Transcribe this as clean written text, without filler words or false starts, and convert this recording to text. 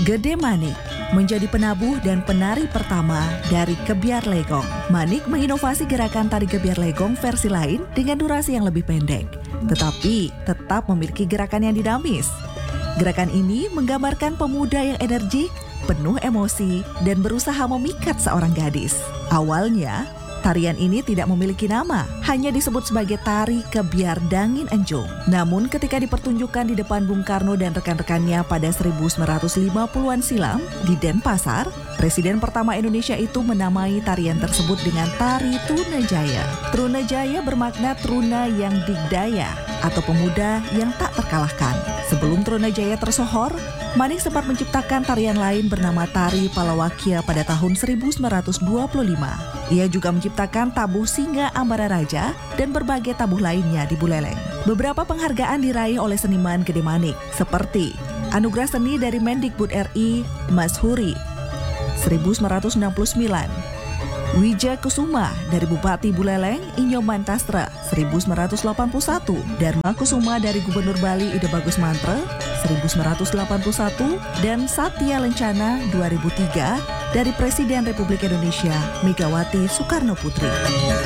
Gede Manik menjadi penabuh dan penari pertama dari Gebyar Legong. Manik menginovasi gerakan tari Gebyar Legong versi lain dengan durasi yang lebih pendek, tetapi tetap memiliki gerakan yang dinamis. Gerakan ini menggambarkan pemuda yang energik, penuh emosi, dan berusaha memikat seorang gadis. Awalnya, tarian ini tidak memiliki nama, hanya disebut sebagai tari Gebyar Dangin Enjung. Namun ketika dipertunjukkan di depan Bung Karno dan rekan-rekannya pada 1950-an silam di Denpasar, Presiden pertama Indonesia itu menamai tarian tersebut dengan Tari Trunajaya. Trunajaya bermakna Truna yang digdaya atau pemuda yang tak terkalahkan. Sebelum Trunajaya tersohor, Manik sempat menciptakan tarian lain bernama Tari Palawakya pada tahun 1925. Ia juga menciptakan tabuh Singa Ambara Raja dan berbagai tabuh lainnya di Buleleng. Beberapa penghargaan diraih oleh seniman Gede Manik, seperti Anugerah Seni dari Mendikbud RI Mas Huri 1969, Wija Kusuma dari Bupati Buleleng Inyo Mantastra 1981, Dharma Kusuma dari Gubernur Bali Ide Bagus Mantre 1981, dan Satya Lencana 2003 dari Presiden Republik Indonesia Megawati Soekarno Putri.